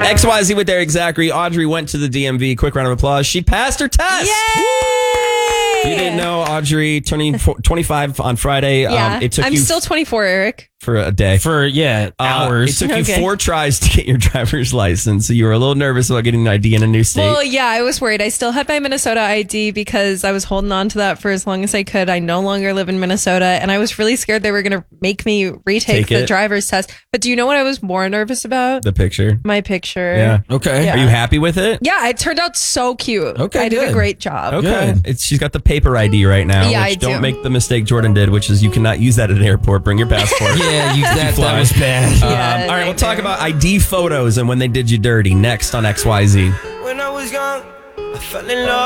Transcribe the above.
XYZ with Eric Zachary. Audrey went to the DMV. Quick round of applause. She passed her test. Yay! If you didn't know, Audrey turning 25 on Friday. Yeah, It took I'm you still 24, Eric. for a day. Hours. It took you Okay. 4 tries to get your driver's license. So you were a little nervous about getting an ID in a new state. Well, yeah, I was worried. I still had my Minnesota ID because I was holding on to that for as long as I could. I no longer live in Minnesota, and I was really scared they were going to make me retake the driver's test. But do you know what I was more nervous about? The picture. My picture. Yeah. Okay. Yeah. Are you happy with it? Yeah, it turned out so cute. Okay, I did a good. great job. Okay. She's got the paper ID right now. Yeah, which I do. Don't make the mistake Jordan did, which is you cannot use that at an airport. Bring your passport. Yeah, that fly. was bad. Yeah, all right, we'll talk about ID photos and when they did you dirty next on XYZ. When I was young, I fell in love.